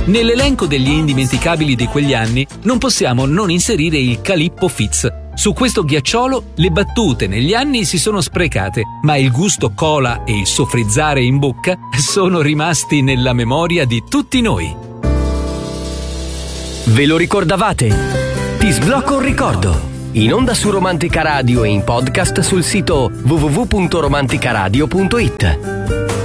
Nell'elenco degli indimenticabili di quegli anni non possiamo non inserire il Calippo Fizz. Su questo ghiacciolo le battute negli anni si sono sprecate, ma il gusto cola e il soffrizzare in bocca sono rimasti nella memoria di tutti noi. Ve lo ricordavate? Ti sblocco un ricordo. In onda su Romantica Radio e in podcast sul sito www.romanticaradio.it.